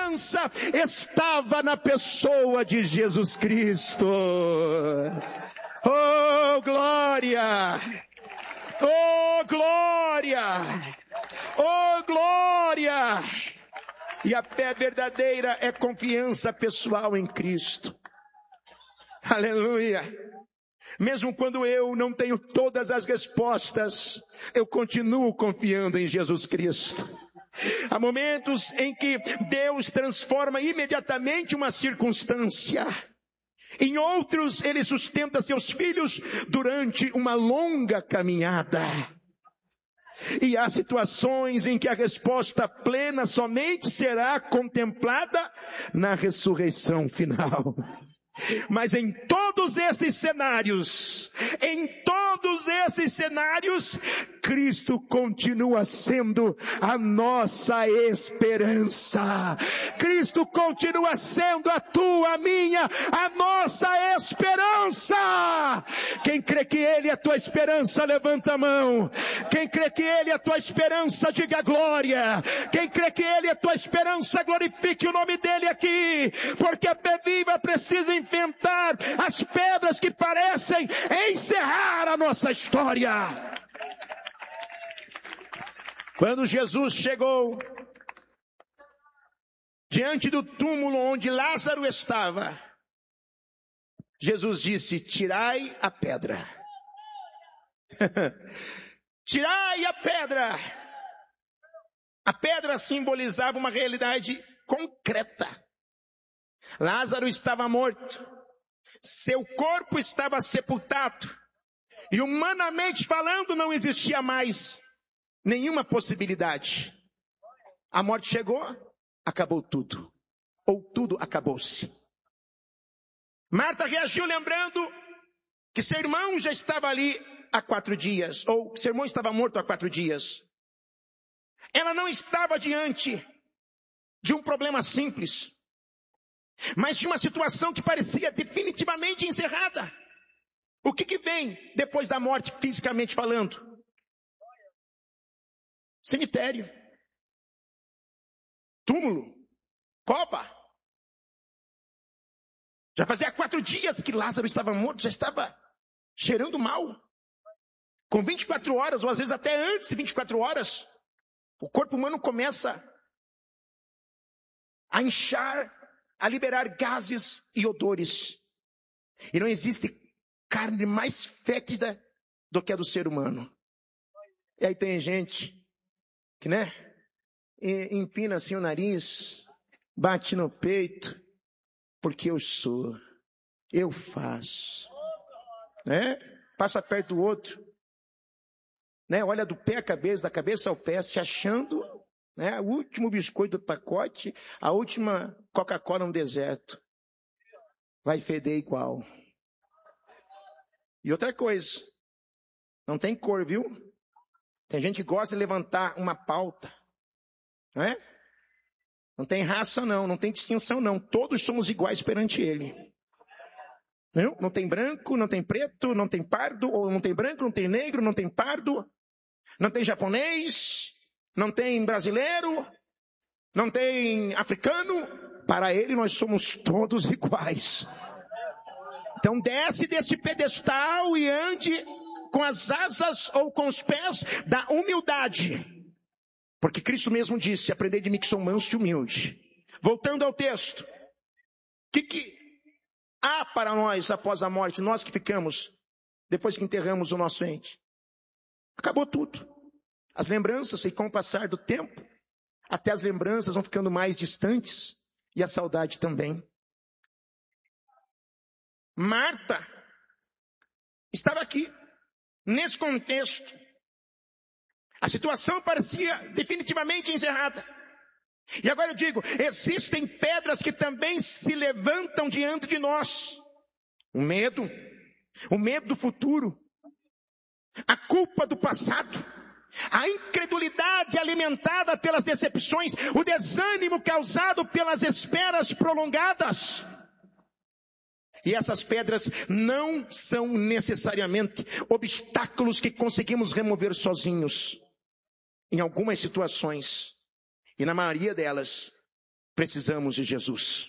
esperança estava na pessoa de Jesus Cristo. Oh, glória! Oh, glória! Oh, glória! E a fé verdadeira é confiança pessoal em Cristo. Aleluia! Mesmo quando eu não tenho todas as respostas, eu continuo confiando em Jesus Cristo. Há momentos em que Deus transforma imediatamente uma circunstância. Em outros, Ele sustenta seus filhos durante uma longa caminhada. E há situações em que a resposta plena somente será contemplada na ressurreição final. Mas em todos esses cenários, Cristo continua sendo a nossa esperança. Cristo continua sendo a tua, a minha, a nossa esperança. Quem crê que Ele é a tua esperança, levanta a mão. Quem crê que Ele é a tua esperança, diga glória. Quem crê que Ele é a tua esperança, glorifique o nome dEle aqui. Porque a fé viva precisa enfrentar as pedras que parecem encerrar a nossa história. Quando Jesus chegou diante do túmulo onde Lázaro estava, Jesus disse: tirai a pedra. Tirai a pedra. A pedra simbolizava uma realidade concreta. Lázaro estava morto. Seu corpo estava sepultado. E humanamente falando, não existia mais nenhuma possibilidade. A morte chegou, acabou tudo. Ou tudo acabou-se. Marta reagiu lembrando que seu irmão já estava ali há 4 dias. Ou seu irmão estava morto há 4 dias. Ela não estava diante de um problema simples, mas de uma situação que parecia definitivamente encerrada. O que vem depois da morte, fisicamente falando? Cemitério, túmulo, cova. Já fazia 4 dias que Lázaro estava morto, já estava cheirando mal. Com 24 horas, ou às vezes até antes de 24 horas, o corpo humano começa a inchar, a liberar gases e odores. E não existe carne mais fétida do que a do ser humano. E aí tem gente que, empina assim o nariz, bate no peito, porque eu faço, passa perto do outro, olha do pé à cabeça, da cabeça ao pé, se achando, o último biscoito do pacote, a última Coca-Cola no deserto. Vai feder igual. E outra coisa, não tem cor, viu? Tem gente que gosta de levantar uma pauta, Não tem raça não tem distinção não, todos somos iguais perante Ele. Não tem branco, não tem preto, não tem pardo, ou não tem branco, não tem negro, não tem pardo, não tem japonês, não tem brasileiro, não tem africano. Para Ele nós somos todos iguais. Então desce desse pedestal e ande com as asas ou com os pés da humildade. Porque Cristo mesmo disse: aprendei de mim que sou manso e humilde. Voltando ao texto. O que há para nós após a morte? Nós que ficamos depois que enterramos o nosso ente. Acabou tudo. As lembranças, e com o passar do tempo, até as lembranças vão ficando mais distantes. E a saudade também. Marta estava aqui, nesse contexto. A situação parecia definitivamente encerrada. E agora eu digo, existem pedras que também se levantam diante de nós. O medo do futuro, a culpa do passado, a incredulidade alimentada pelas decepções, o desânimo causado pelas esperas prolongadas. E essas pedras não são necessariamente obstáculos que conseguimos remover sozinhos. Em algumas situações, e na maioria delas, Precisamos de Jesus.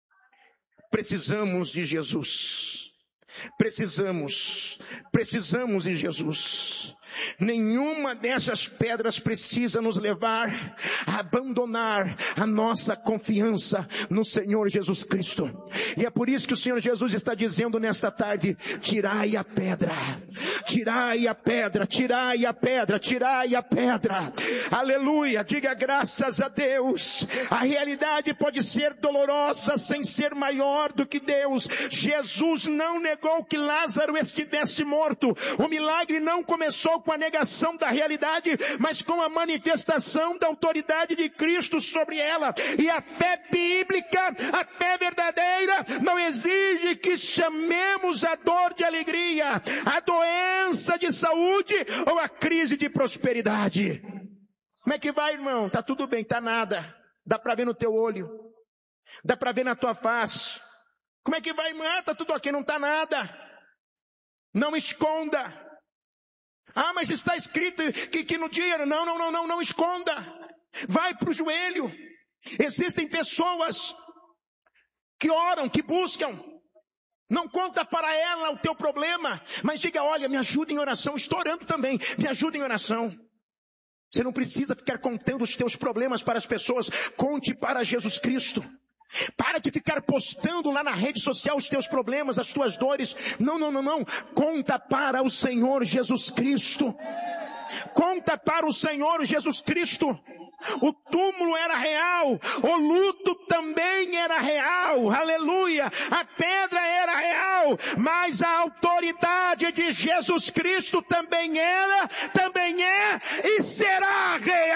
Precisamos de Jesus. Precisamos de Jesus. Nenhuma dessas pedras precisa nos levar a abandonar a nossa confiança no Senhor Jesus Cristo. E é por isso que o Senhor Jesus está dizendo nesta tarde: tirai a pedra, tirai a pedra, tirai a pedra, tirai a pedra. Aleluia, diga graças a Deus. A realidade pode ser dolorosa sem ser maior do que Deus. Jesus não negou que Lázaro estivesse morto. O milagre não começou com a negação da realidade, mas com a manifestação da autoridade de Cristo sobre ela. E a fé bíblica, a fé verdadeira, não exige que chamemos a dor de alegria, a doença de saúde ou a crise de prosperidade. Como é que vai, irmão? Tá tudo bem, tá nada. Dá para ver no teu olho, dá para ver na tua face. Como é que vai, irmã? Tá tudo ok, não tá nada. Não esconda. Ah, mas está escrito que no dia... Não esconda. Vai para o joelho. Existem pessoas que oram, que buscam. Não conta para ela o teu problema, mas diga: olha, me ajuda em oração. Estou orando também, me ajuda em oração. Você não precisa ficar contando os teus problemas para as pessoas. Conte para Jesus Cristo. Para de ficar postando lá na rede social os teus problemas, as tuas dores. Não. Conta para o Senhor Jesus Cristo. Conta para o Senhor Jesus Cristo. O túmulo era real, o luto também era real, aleluia, a pedra era real, mas a autoridade de Jesus Cristo também era, também é e será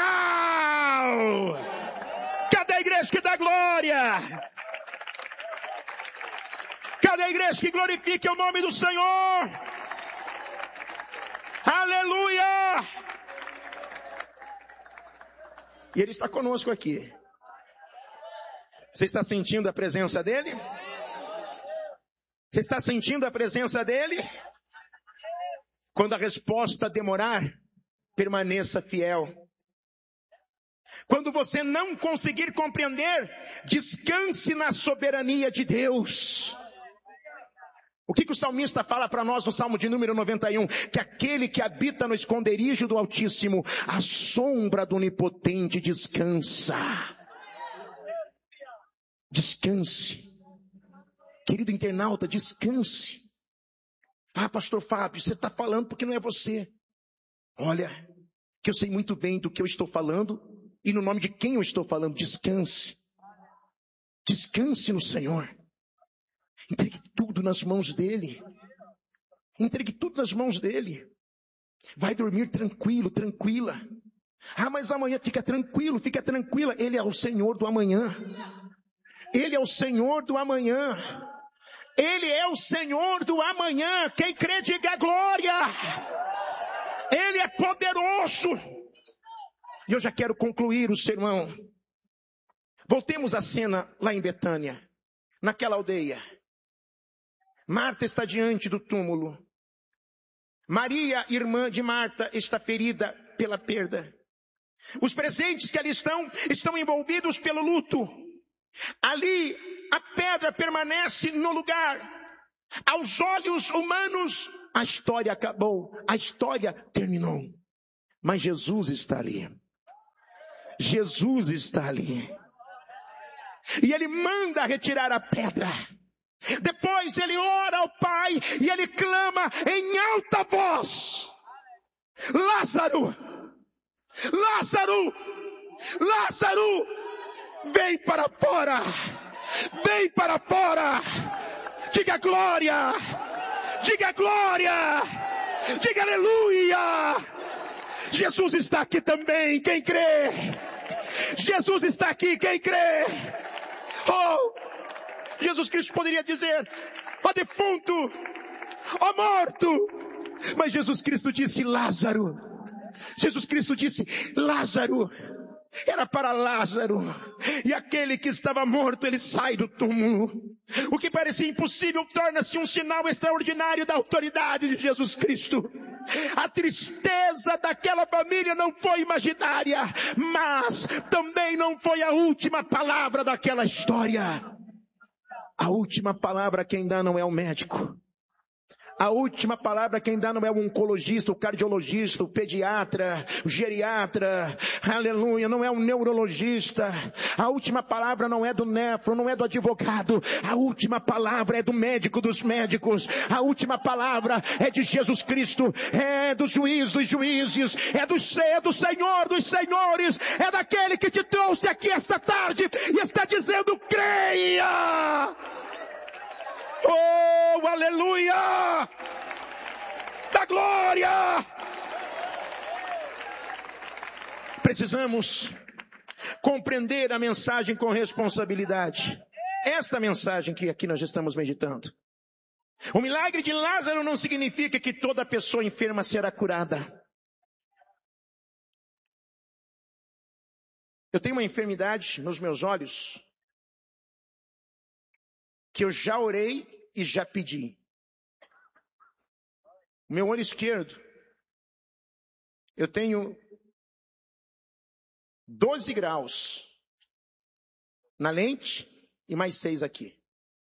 real. Cadê a igreja que dá glória? Cadê a igreja que glorifique o nome do Senhor? Aleluia! E Ele está conosco aqui. Você está sentindo a presença dEle? Você está sentindo a presença dEle? Quando a resposta demorar, permaneça fiel. Quando você não conseguir compreender, descanse na soberania de Deus. O que o salmista fala para nós no Salmo de número 91? Que aquele que habita no esconderijo do Altíssimo, a sombra do Onipotente descansa. Descanse. Querido internauta, descanse. Ah, pastor Fábio, você está falando porque não é você. Olha, que eu sei muito bem do que eu estou falando e no nome de quem eu estou falando. Descanse. Descanse no Senhor. Entregue tudo nas mãos dEle. Entregue tudo nas mãos dEle. Vai dormir tranquilo, tranquila. Ah, mas amanhã fica tranquilo, fica tranquila. Ele é o Senhor do amanhã. Ele é o Senhor do amanhã. Ele é o Senhor do amanhã. Quem crê, diga glória. Ele é poderoso. E eu já quero concluir o sermão. Voltemos à cena lá em Betânia, naquela aldeia. Marta está diante do túmulo. Maria, irmã de Marta, está ferida pela perda. Os presentes que ali estão envolvidos pelo luto. Ali, a pedra permanece no lugar. Aos olhos humanos, a história acabou. A história terminou. Mas Jesus está ali. Jesus está ali. E Ele manda retirar a pedra. Depois Ele ora ao Pai e Ele clama em alta voz: Lázaro, Lázaro, Lázaro, vem para fora, vem para fora. Diga glória, diga glória, diga aleluia. Jesus está aqui também, quem crê? Jesus está aqui, quem crê? Oh! Jesus Cristo poderia dizer: ó defunto, ó morto. Mas Jesus Cristo disse: Lázaro. Jesus Cristo disse: Lázaro, era para Lázaro, e aquele que estava morto, ele sai do túmulo. O que parecia impossível torna-se um sinal extraordinário da autoridade de Jesus Cristo. A tristeza daquela família não foi imaginária, mas também não foi a última palavra daquela história. A última palavra quem dá não é o médico. A última palavra quem dá não é o oncologista, o cardiologista, o pediatra, o geriatra, aleluia, não é o neurologista. A última palavra não é do nefro, não é do advogado. A última palavra é do médico dos médicos. A última palavra é de Jesus Cristo, é do juiz dos juízes, é do Senhor dos senhores, é daquele que te trouxe aqui esta tarde e está dizendo: creia! Oh, aleluia! Da glória! Precisamos compreender a mensagem com responsabilidade. Esta mensagem que aqui nós estamos meditando. O milagre de Lázaro não significa que toda pessoa enferma será curada. Eu tenho uma enfermidade nos meus olhos que eu já orei e já pedi. O meu olho esquerdo, eu tenho 12 graus na lente e mais 6 aqui.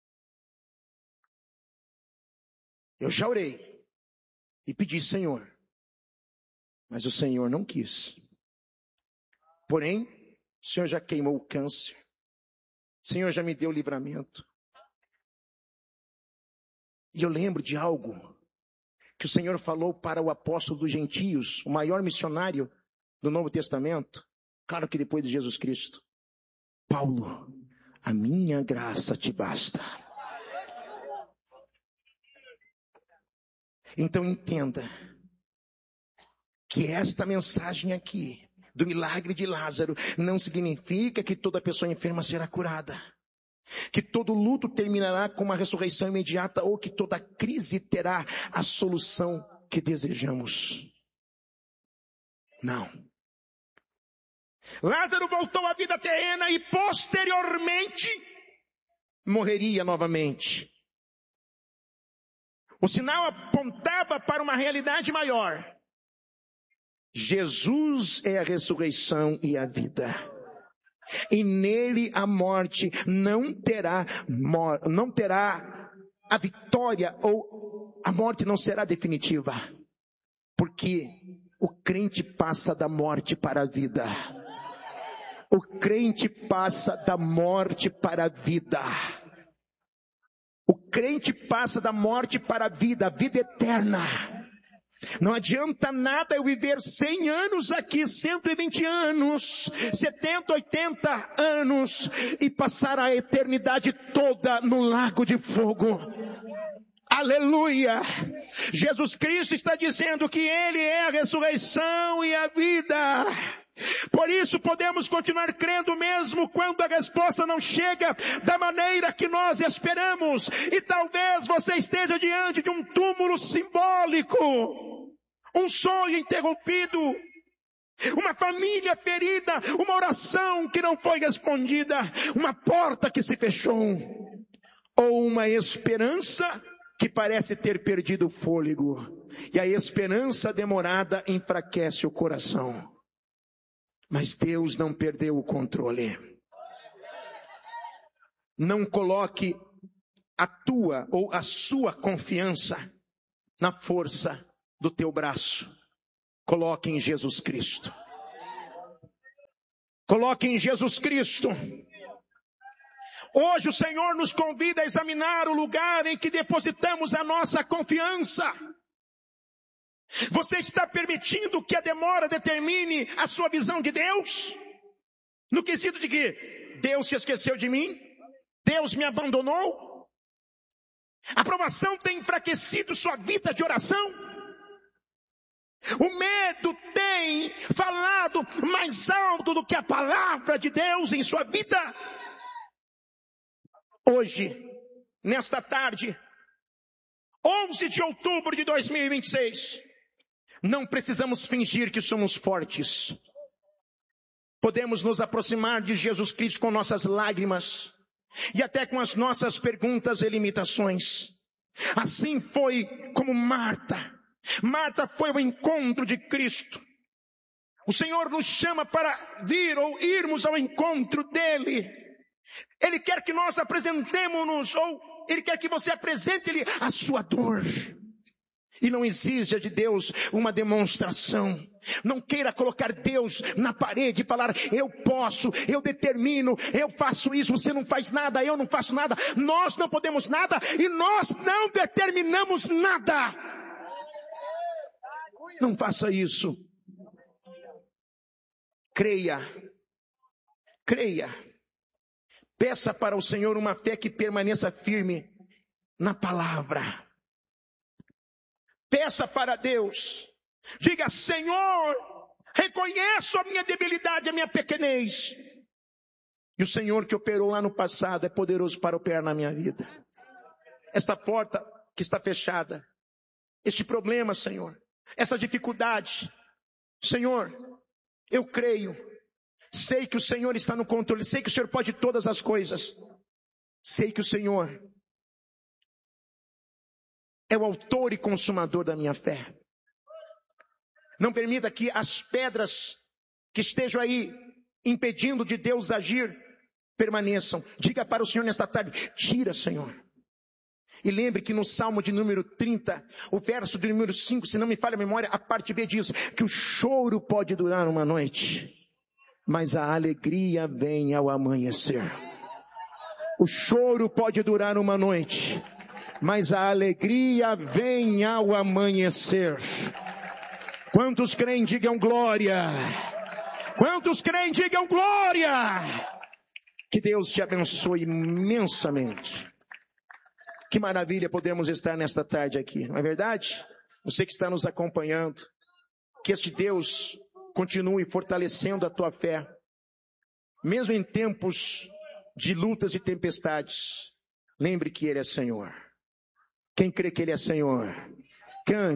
Eu já orei e pedi: Senhor, mas o Senhor não quis. Porém, o Senhor já queimou o câncer. O Senhor já me deu livramento. E eu lembro de algo que o Senhor falou para o apóstolo dos gentios, o maior missionário do Novo Testamento, claro que depois de Jesus Cristo: Paulo, a minha graça te basta. Então entenda que esta mensagem aqui, do milagre de Lázaro, não significa que toda pessoa enferma será curada, que todo luto terminará com uma ressurreição imediata, ou que toda crise terá a solução que desejamos. Não. Lázaro voltou à vida terrena e posteriormente morreria novamente. O sinal apontava para uma realidade maior. Jesus é a ressurreição e a vida. E nele a morte não terá a vitória, ou a morte não será definitiva. Porque o crente passa da morte para a vida. O crente passa da morte para a vida. O crente passa da morte para a vida eterna. Não adianta nada eu viver 100 anos aqui, 120 anos, 70, 80 anos e passar a eternidade toda no lago de fogo. Aleluia! Jesus Cristo está dizendo que Ele é a ressurreição e a vida. Por isso podemos continuar crendo mesmo quando a resposta não chega da maneira que nós esperamos. E talvez você esteja diante de um túmulo simbólico, um sonho interrompido, uma família ferida, uma oração que não foi respondida, uma porta que se fechou, ou uma esperança que parece ter perdido o fôlego. E a esperança demorada enfraquece o coração. Mas Deus não perdeu o controle. Não coloque a tua ou a sua confiança na força do teu braço. Coloque em Jesus Cristo. Coloque em Jesus Cristo. Hoje o Senhor nos convida a examinar o lugar em que depositamos a nossa confiança. Você está permitindo que a demora determine a sua visão de Deus? No quesito de que Deus se esqueceu de mim? Deus me abandonou? A provação tem enfraquecido sua vida de oração? O medo tem falado mais alto do que a palavra de Deus em sua vida? Hoje, nesta tarde, 11 de outubro de 2026, não precisamos fingir que somos fortes. Podemos nos aproximar de Jesus Cristo com nossas lágrimas e até com as nossas perguntas e limitações. Assim foi como Marta. Marta foi ao encontro de Cristo. O Senhor nos chama para vir ou irmos ao encontro dele. Ele quer que nós apresentemos-nos, ou Ele quer que você apresente-lhe a sua dor. E não exija de Deus uma demonstração. Não queira colocar Deus na parede e falar, eu posso, eu determino, eu faço isso, você não faz nada, eu não faço nada. Nós não podemos nada e nós não determinamos nada. Não faça isso. Creia. Creia. Peça para o Senhor uma fé que permaneça firme na palavra. Peça para Deus. Diga, Senhor, reconheço a minha debilidade, a minha pequenez. E o Senhor que operou lá no passado é poderoso para operar na minha vida. Esta porta que está fechada, este problema, Senhor, essa dificuldade, Senhor, eu creio. Sei que o Senhor está no controle. Sei que o Senhor pode todas as coisas. Sei que o Senhor é o autor e consumador da minha fé. Não permita que as pedras que estejam aí impedindo de Deus agir permaneçam. Diga para o Senhor nesta tarde, tira, Senhor. E lembre que no Salmo de número 30, o verso de número 5, se não me falha a memória, a parte B diz que o choro pode durar uma noite, mas a alegria vem ao amanhecer. O choro pode durar uma noite, mas a alegria vem ao amanhecer. Quantos creem, digam glória. Quantos creem, digam glória. Que Deus te abençoe imensamente. Que maravilha podemos estar nesta tarde aqui, não é verdade? Você que está nos acompanhando, que este Deus continue fortalecendo a tua fé, mesmo em tempos de lutas e tempestades. Lembre que Ele é Senhor. Quem crê que Ele é Senhor, cante.